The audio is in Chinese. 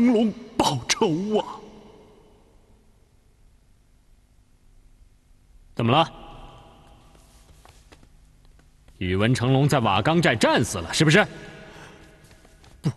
成龙报仇啊！ 怎么了？宇文成龙在瓦岗寨战死了，是不是？